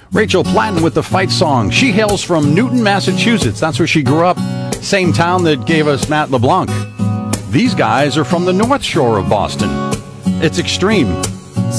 Rachel Platten with the fight song. She hails from Newton, Massachusetts. That's where she grew up. Same town that gave us Matt LeBlanc. These guys are from the North Shore of Boston. It's Extreme.